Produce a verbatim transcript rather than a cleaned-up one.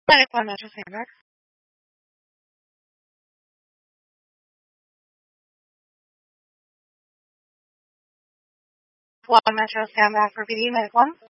Medic one, Metro Sandbox. One Metro Sandbox repeating, Medic one.